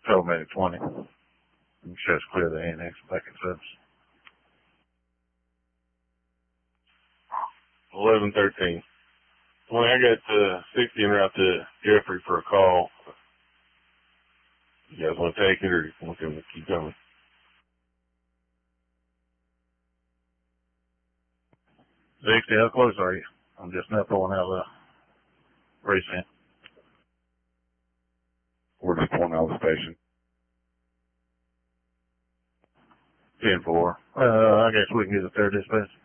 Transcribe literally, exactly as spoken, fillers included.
Told me to twenty. I'm sure it's clear the annex back in service. eleven thirteen. Well, I got uh, sixty en route to Jeffrey for a call. You guys want to take it or you want them to keep going? sixty, how close are you? I'm just now pulling out of the precinct. We're just pulling out of the station. ten four. Uh, I guess we can get it there dispatch.